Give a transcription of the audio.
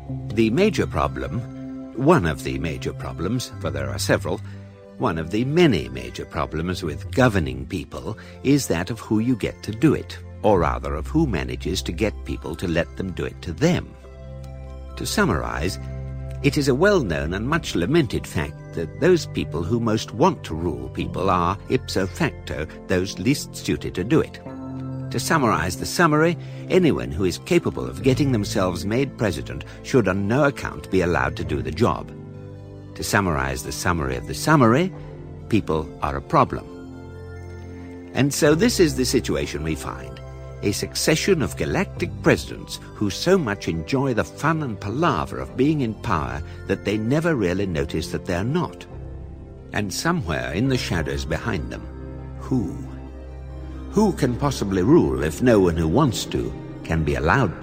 The major problem, one of the major problems, for there are several, one of the many major problems with governing people is that of who you get to do it, or rather of who manages to get people to let them do it to them. To summarize, it is a well-known and much lamented fact that those people who most want to rule people are, ipso facto, those least suited to do it. To summarize the summary, anyone who is capable of getting themselves made president should on no account be allowed to do the job. To summarize the summary of the summary, people are a problem. And so this is the situation we find. A succession of galactic presidents who so much enjoy the fun and palaver of being in power that they never really notice that they're not. And somewhere in the shadows behind them, who? Who can possibly rule if no one who wants to can be allowed